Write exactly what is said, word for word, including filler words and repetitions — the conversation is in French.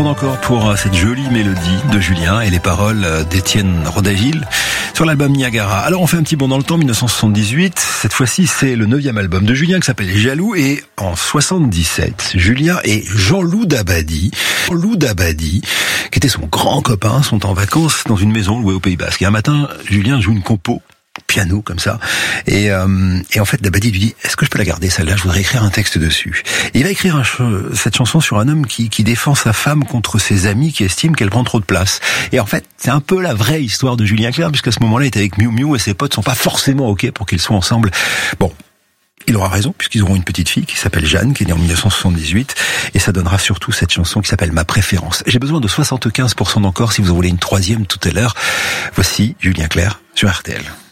Encore pour cette jolie mélodie de Julien et les paroles d'Étienne Rodagil sur l'album Niagara. Alors on fait un petit bond dans le temps, dix-neuf cent soixante-dix-huit. Cette fois-ci, c'est le neuvième album de Julien qui s'appelle Jaloux. Et en soixante-dix-sept, Julien et Jean-Loup Dabadi, Jean-Loup Dabadi, qui était son grand copain, sont en vacances dans une maison louée au Pays Basque. Et un matin, Julien joue une compo piano comme ça, et, euh, et en fait Dabadi lui dit: est-ce que je peux la garder celle-là, je voudrais écrire un texte dessus. Et il va écrire un ch- cette chanson sur un homme qui, qui défend sa femme contre ses amis qui estiment qu'elle prend trop de place. Et en fait c'est un peu la vraie histoire de Julien Clerc, puisqu'à ce moment-là il est avec Miu Miu et ses potes sont pas forcément ok pour qu'ils soient ensemble. Bon, il aura raison, puisqu'ils auront une petite fille qui s'appelle Jeanne, qui est née en dix-neuf cent soixante-dix-huit, et ça donnera surtout cette chanson qui s'appelle Ma préférence. J'ai besoin de soixante-quinze pour cent d'encore si vous en voulez une troisième tout à l'heure. Voici Julien Clerc sur R T L.